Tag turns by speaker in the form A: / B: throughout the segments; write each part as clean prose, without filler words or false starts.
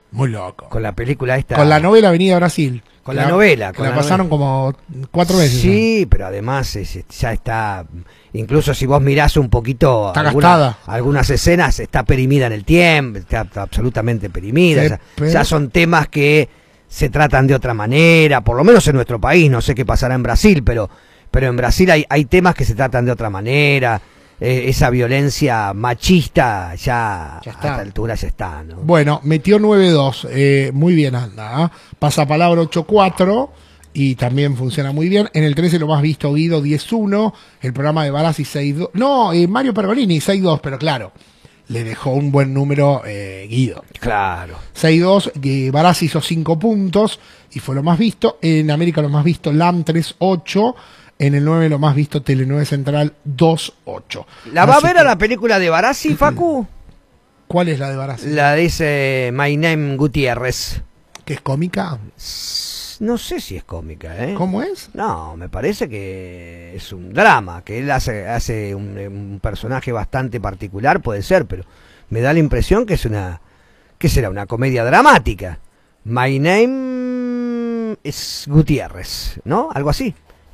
A: Muy loco.
B: Con la película esta.
A: Con la novela Avenida Brasil.
B: Con la novela.
A: Que la pasaron como 4 veces.
B: Sí, pero además ya está. Incluso si vos mirás un poquito.
A: Está gastada.
B: Algunas escenas, está perimida en el tiempo. Está absolutamente perimida.
A: Sí, pero...
B: ya son temas que se tratan de otra manera. Por lo menos en nuestro país. No sé qué pasará en Brasil, pero en Brasil hay temas que se tratan de otra manera. Esa violencia machista ya a esta altura ya está, ¿no?
A: Bueno, metió 9-2, muy bien anda, ¿eh? Pasapalabra 8-4 y también funciona muy bien. En el 13 lo más visto Guido 10-1, el programa de Barassi 6-2, no, Mario Pergolini 6-2, pero claro, le dejó un buen número Guido.
B: Claro.
A: 6-2, Barassi hizo 5 puntos y fue lo más visto. En América lo más visto LAM 3-8. En el 9 lo más visto Tele9 Central 2-8.
B: ¿La va a ver a la película de Barassi, Facu?
A: ¿Cuál es la de Barassi?
B: La dice My Name Gutiérrez.
A: ¿Que es cómica?
B: No sé si es cómica, ¿eh?
A: ¿Cómo es?
B: No, me parece que es un drama, que él hace un personaje bastante particular, puede ser, pero me da la impresión que es ¿qué será? Una comedia dramática. My Name es Gutiérrez, ¿no? Algo así.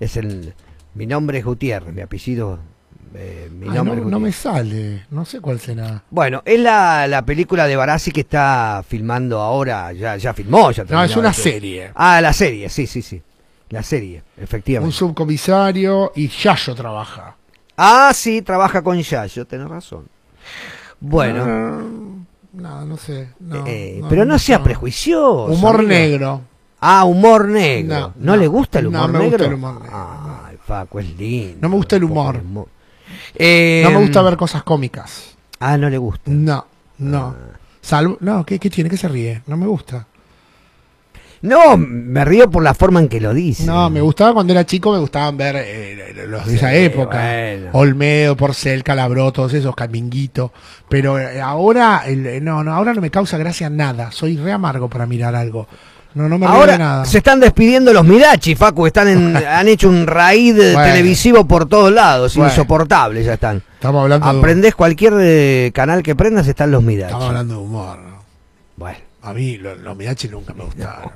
B: Mi nombre es Gutiérrez, mi apellido, mi nombre es Gutiérrez.
A: No me sale, no sé cuál será.
B: Bueno, es la película de Barassi que está filmando ahora, ya filmó, ya terminó.
A: No, es una serie.
B: Ah, la serie, sí. La serie, efectivamente.
A: Un subcomisario y Yayo trabaja.
B: Ah, sí, trabaja con Yayo, tenés razón. Bueno.
A: No sé.
B: Pero no sea prejuicioso.
A: Humor
B: amigo.
A: Negro.
B: Ah, humor negro. ¿No le gusta el humor negro?
A: No me gusta el humor negro.
B: Ay, Paco, es lindo.
A: No me gusta el humor. No me gusta ver cosas cómicas.
B: Ah, no le gusta.
A: No. Salvo, no, ¿qué tiene? ¿Qué se ríe? No me gusta.
B: No, me río por la forma en que lo dice.
A: No, me gustaba cuando era chico, me gustaban ver los de esa época. Bueno. Olmedo, Porcel, Calabró, todos esos, Caminguito. Pero ahora, ahora no me causa gracia nada. Soy re amargo para mirar algo. No me río de nada.
B: Se están despidiendo los Mirachi, Facu, han hecho un raíz televisivo por todos lados, insoportable ya están.
A: Estamos hablando
B: Aprendés cualquier canal que prendas, están los Mirachi.
A: Estamos hablando de humor, ¿no?
B: Bueno.
A: A mí los Mirachi nunca me gustaron.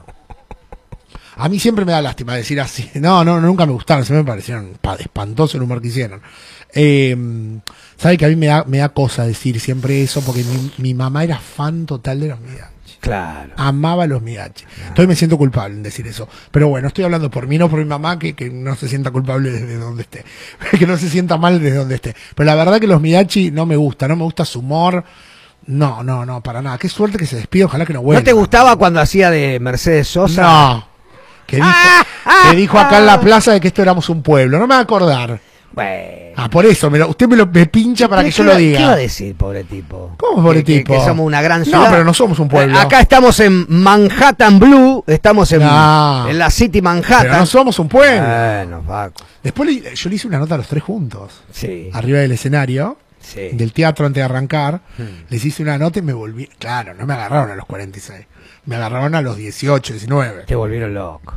A: A mí siempre me da lástima decir así. No, nunca me gustaron, se me parecieron espantoso el humor que hicieron. ¿Sabe que a mí me da cosa decir siempre eso? Porque mi mamá era fan total de los Mirachi.
B: Claro.
A: Amaba los Mirachi. Entonces me siento culpable en decir eso. Pero bueno, estoy hablando por mí, no por mi mamá, que no se sienta culpable desde donde esté. Que no se sienta mal desde donde esté. Pero la verdad que los Mirachi no me gusta su humor. No, para nada. Qué suerte que se despide, ojalá que no vuelva.
B: ¿No te gustaba cuando hacía de Mercedes Sosa?
A: No. Que dijo acá en la plaza de que esto éramos un pueblo. No me va a acordar.
B: Bueno.
A: Por eso, usted me pincha para que yo lo diga.
B: ¿Qué va a decir, pobre tipo?
A: ¿Cómo pobre tipo?
B: Que somos una gran ciudad.
A: No, pero no somos un pueblo.
B: Acá estamos en Manhattan Blue, estamos en la City Manhattan.
A: Pero no somos un pueblo.
B: Bueno, Paco.
A: Después yo le hice una nota a los 3 juntos.
B: Sí.
A: Arriba del escenario.
B: Sí.
A: Del teatro antes de arrancar. Les hice una nota y me volví. Claro, no me agarraron a los 46. Me agarraron a los 18, 19.
B: Te volvieron loco.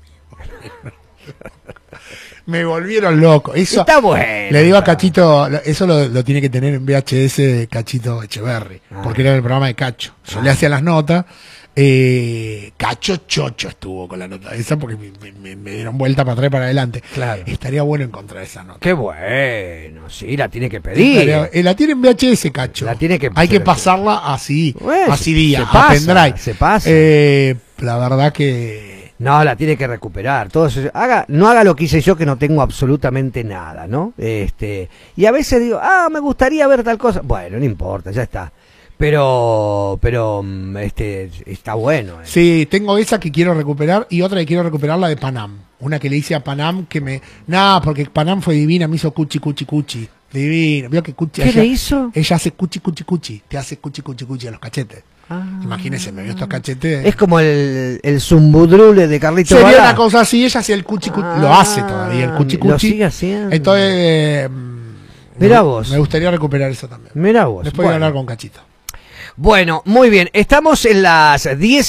A: Me volvieron loco. Eso
B: está bueno.
A: Le digo a Cachito, eso lo tiene que tener en VHS de Cachito Echeverry, porque era el programa de Cacho. Yo le hacía las notas. Cacho Chocho estuvo con la nota esa porque me dieron vuelta para atrás y para adelante.
B: Claro.
A: Estaría bueno encontrar esa nota.
B: Qué bueno, sí, la tiene que pedir.
A: La tiene en VHS, Cacho.
B: La tiene que
A: Hay que pasarla así, así día,
B: a
A: pendrive.
B: Se pasa.
A: La verdad que...
B: No, la tiene que recuperar. No haga lo que hice yo, que no tengo absolutamente nada, ¿no? Y a veces digo, me gustaría ver tal cosa. Bueno, no importa, ya está. Pero está bueno.
A: Sí, tengo esa que quiero recuperar y otra que quiero recuperar, la de Panam. Una que le hice a Panam porque Panam fue divina, me hizo cuchi, cuchi, cuchi. Divina. ¿Vio que cuchi?
B: ¿Qué le hizo?
A: Ella hace cuchi, cuchi, cuchi. Te hace cuchi, cuchi, cuchi a los cachetes. Imagínese, me vio estos cachetes.
B: Es como el zumbudrule de Carlito
A: Sería
B: Balá.
A: una cosa así, ella hacía el cuchi, cuchi. Lo hace todavía, el cuchi, cuchi.
B: Lo sigue haciendo.
A: Entonces,
B: mirá vos.
A: Me gustaría recuperar eso también.
B: Mirá vos.
A: Después de hablar con Cachito.
B: Bueno, muy bien. Estamos en las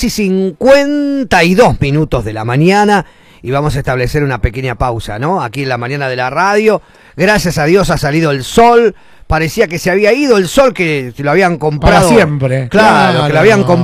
B: 10:52 de la mañana y vamos a establecer una pequeña pausa, ¿no? Aquí en la mañana de la radio. Gracias a Dios ha salido el sol. Parecía que se había ido el sol, que lo habían comprado.
A: Para siempre.
B: Claro, que lo habían comprado.